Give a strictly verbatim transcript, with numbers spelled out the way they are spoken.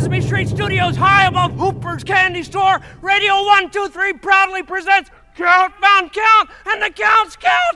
Sesame Street Studios, high above Hooper's Candy Store, Radio one two three proudly presents Count, Mount, Count, and the Counts count!